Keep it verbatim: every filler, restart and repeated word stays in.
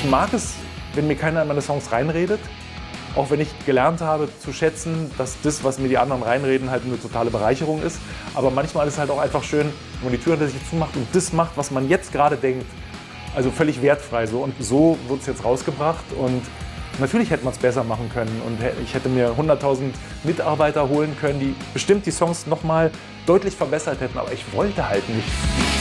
Ich mag es, wenn mir keiner in meine Songs reinredet. Auch wenn ich gelernt habe zu schätzen, dass das, was mir die anderen reinreden, halt eine totale Bereicherung ist. Aber manchmal ist es halt auch einfach schön, wenn man die Tür hinter sich zumacht und das macht, was man jetzt gerade denkt. Also völlig wertfrei so. Und so wird es jetzt rausgebracht. Und natürlich hätte man es besser machen können. Und ich hätte mir hunderttausend Mitarbeiter holen können, die bestimmt die Songs noch mal deutlich verbessert hätten. Aber ich wollte halt nicht.